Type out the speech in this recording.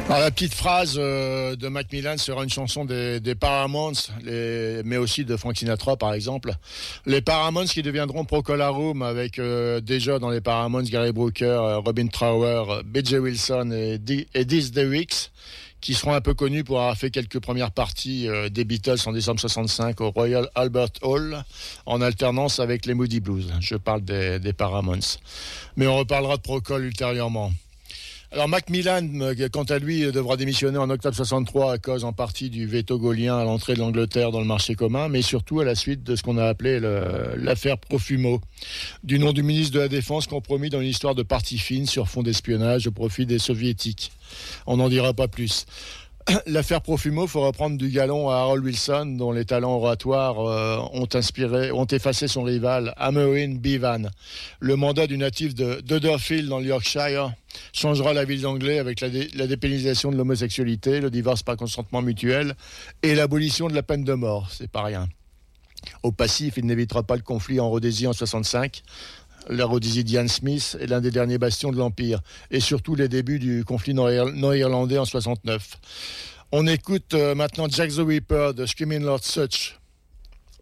Alors, la petite phrase de Macmillan sera une chanson des Paramounts, mais aussi de Frank Sinatra par exemple. Les Paramounts qui deviendront Procol Harum avec déjà dans les Paramounts Gary Brooker, Robin Trower, B.J. Wilson et Dizzy Dewitt, qui seront un peu connus pour avoir fait quelques premières parties des Beatles en décembre 65 au Royal Albert Hall, en alternance avec les Moody Blues. Je parle des Paramounts. Mais on reparlera de Procol ultérieurement. Alors Macmillan, quant à lui, devra démissionner en octobre 63 à cause en partie du veto gaulien à l'entrée de l'Angleterre dans le marché commun, mais surtout à la suite de ce qu'on a appelé l'affaire Profumo, du nom du ministre de la Défense compromis dans une histoire de partie fine sur fond d'espionnage au profit des soviétiques. On n'en dira pas plus. L'affaire Profumo, il faut reprendre du galon à Harold Wilson, dont les talents oratoires ont effacé son rival, Amory Bevan. Le mandat du natif de Dudderfield dans le Yorkshire changera la vie d'Anglais avec la dépénalisation de l'homosexualité, le divorce par consentement mutuel et l'abolition de la peine de mort. C'est pas rien. Au passif, il n'évitera pas le conflit en Rhodésie en 65. La Rhodésie d'Ian Smith est l'un des derniers bastions de l'Empire, et surtout les débuts du conflit nord-irlandais en 69. On écoute maintenant Jack the Ripper de Screaming Lord Sutch.